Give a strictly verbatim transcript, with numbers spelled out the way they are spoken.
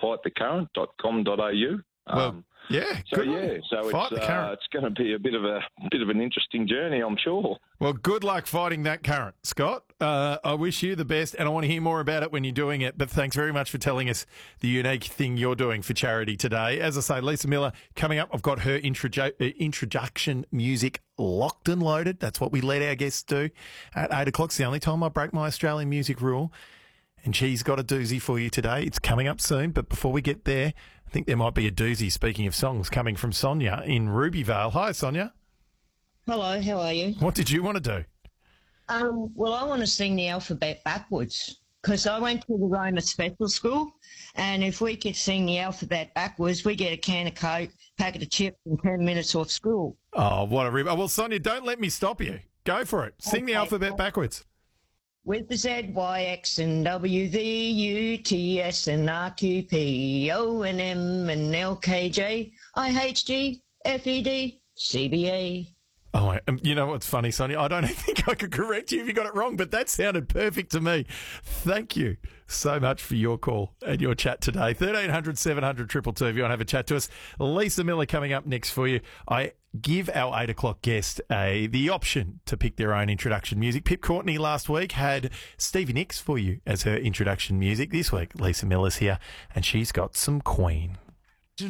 fight the current dot com dot a u. Well, Um, yeah, so good on yeah, you. so Fight it's the current. uh, it's going to be a bit of a bit of an interesting journey, I'm sure. Well, good luck fighting that current, Scott. Uh, I wish you the best, and I want to hear more about it when you're doing it. But thanks very much for telling us the unique thing you're doing for charity today. As I say, Lisa Miller coming up. I've got her introdu- uh, introduction music locked and loaded. That's what we let our guests do at eight o'clock. It's the only time I break my Australian music rule. And she's got a doozy for you today. It's coming up soon. But before we get there, I think there might be a doozy, speaking of songs, coming from Sonia in Rubyvale. Hi, Sonia. Hello, how are you? What did you want to do? Um, well, I want to sing the alphabet backwards because I went to the Roma Special School, and if we could sing the alphabet backwards, we get a can of Coke, packet of chips, and ten minutes off school. Oh, what a rib. Oh, well, Sonia, don't let me stop you. Go for it. Sing Okay. the alphabet backwards. With the Z, Y, X, and W, V, U, T, S, and R, Q, P, O, and M, and L, K, J, I, H, G, F, E, D, C, B, A. Oh, um, you know what's funny, Sonia? I don't think I could correct you if you got it wrong, but that sounded perfect to me. Thank you so much for your call and your chat today. thirteen hundred, seven hundred, two two two if you want to have a chat to us. Lisa Miller coming up next for you. I give our eight o'clock guest a the option to pick their own introduction music. Pip Courtney last week had Stevie Nicks for you as her introduction music. This week, Lisa Miller's here, and she's got some Queen.